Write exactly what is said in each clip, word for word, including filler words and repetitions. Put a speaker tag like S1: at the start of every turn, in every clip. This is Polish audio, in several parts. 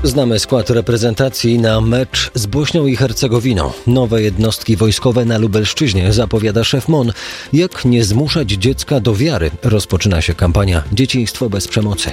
S1: Znamy skład reprezentacji na mecz z Bośnią i Hercegowiną. Nowe jednostki wojskowe na Lubelszczyźnie, zapowiada szef M O N. Jak nie zmuszać dziecka do wiary? Rozpoczyna się kampania Dzieciństwo bez przemocy.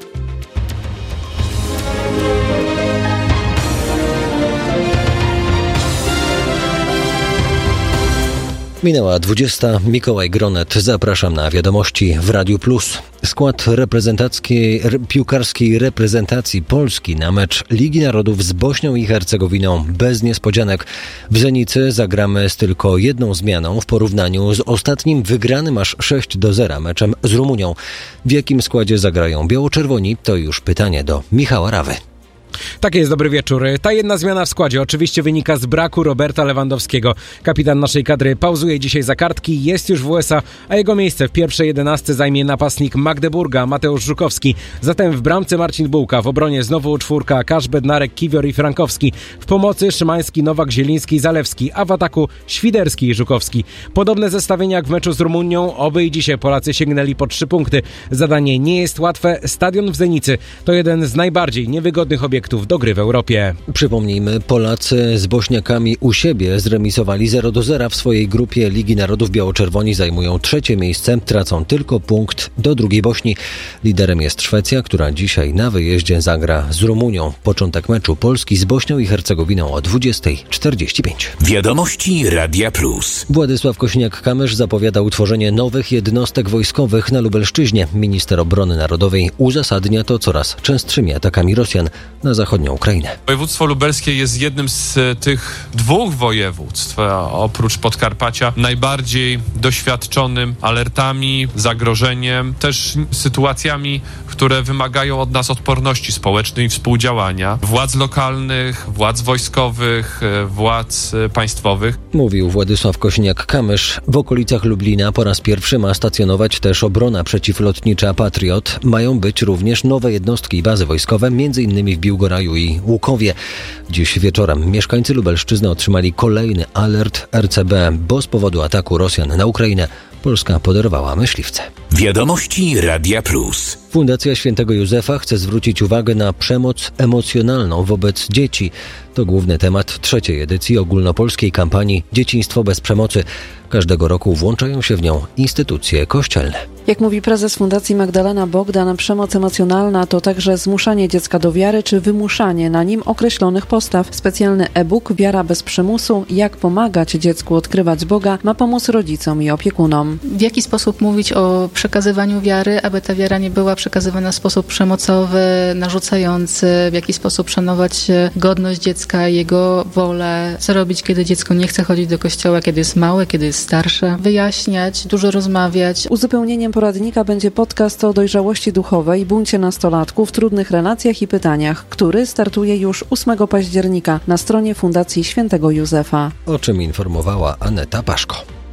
S1: Minęła dwudziesta. Mikołaj Gronet. Zapraszam na wiadomości w Radiu Plus. Skład reprezentackiej, piłkarskiej reprezentacji Polski na mecz Ligi Narodów z Bośnią i Hercegowiną bez niespodzianek. W Zenicy zagramy z tylko jedną zmianą w porównaniu z ostatnim wygranym aż sześć do zera meczem z Rumunią. W jakim składzie zagrają biało-czerwoni? To już pytanie do Michała Rawy.
S2: Tak jest, dobry wieczór. Ta jedna zmiana w składzie oczywiście wynika z braku Roberta Lewandowskiego. Kapitan naszej kadry pauzuje dzisiaj za kartki, jest już w U S A, a jego miejsce w pierwszej jedenastce zajmie napastnik Magdeburga Mateusz Żukowski. Zatem w bramce Marcin Bułka, w obronie znowu czwórka Kasz, Bednarek, Kiwior i Frankowski. W pomocy Szymański, Nowak, Zieliński, Zalewski, a w ataku Świderski i Żukowski. Podobne zestawienia jak w meczu z Rumunią, oby i dzisiaj Polacy sięgnęli po trzy punkty. Zadanie nie jest łatwe. Stadion w Zenicy to jeden z najbardziej niewygodnych obiektów do gry w Europie.
S1: Przypomnijmy, Polacy z Bośniakami u siebie zremisowali zero do zera w swojej grupie Ligi Narodów. Biało-czerwoni zajmują trzecie miejsce, tracą tylko punkt do drugiej Bośni. Liderem jest Szwecja, która dzisiaj na wyjeździe zagra z Rumunią. Początek meczu Polski z Bośnią i Hercegowiną o dwudziesta czterdzieści pięć.
S3: Wiadomości Radia Plus.
S1: Władysław Kosiniak-Kamysz zapowiada utworzenie nowych jednostek wojskowych na Lubelszczyźnie. Minister Obrony Narodowej uzasadnia to coraz częstszymi atakami Rosjan na zachodnią Ukrainę.
S4: Województwo lubelskie jest jednym z tych dwóch województw, oprócz Podkarpacia, najbardziej doświadczonym alertami, zagrożeniem, też sytuacjami, które wymagają od nas odporności społecznej i współdziałania władz lokalnych, władz wojskowych, władz państwowych.
S1: Mówił Władysław Kosiniak-Kamysz. W okolicach Lublina po raz pierwszy ma stacjonować też obrona przeciwlotnicza Patriot. Mają być również nowe jednostki i bazy wojskowe, między innymi w Biłgoraju i Łukowie. Dziś wieczorem mieszkańcy Lubelszczyzny otrzymali kolejny alert R C B, bo z powodu ataku Rosjan na Ukrainę Polska podarowała myśliwce.
S3: Wiadomości Radia Plus.
S1: Fundacja Świętego Józefa chce zwrócić uwagę na przemoc emocjonalną wobec dzieci. To główny temat trzeciej edycji ogólnopolskiej kampanii Dzieciństwo bez przemocy. Każdego roku włączają się w nią instytucje kościelne.
S5: Jak mówi prezes Fundacji Magdalena Bogdan, przemoc emocjonalna to także zmuszanie dziecka do wiary czy wymuszanie na nim określonych postaw. Specjalny e-book Wiara bez przymusu, jak pomagać dziecku odkrywać Boga, ma pomóc rodzicom i opiekunom.
S6: W jaki sposób mówić o przekazywaniu wiary, aby ta wiara nie była przekazywana w sposób przemocowy, narzucający, w jaki sposób szanować godność dziecka, jego wolę, co robić, kiedy dziecko nie chce chodzić do kościoła, kiedy jest małe, kiedy jest starsze, wyjaśniać, dużo rozmawiać.
S5: Uzupełnieniem poradnika będzie podcast o dojrzałości duchowej, buncie nastolatków, trudnych relacjach i pytaniach, który startuje już ósmego października na stronie Fundacji Świętego Józefa.
S1: O czym informowała Aneta Paszko.